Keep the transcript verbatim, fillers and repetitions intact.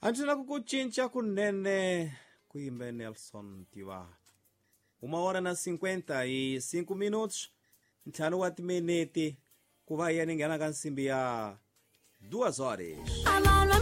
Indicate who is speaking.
Speaker 1: Antina kukuchincha kunene kuimbe Nelson Tiwa. Uma hora na cinquenta e cinco minutos. Ntlhanu wa timinete ku va ya ninghena ka nsimbi ya duas horas.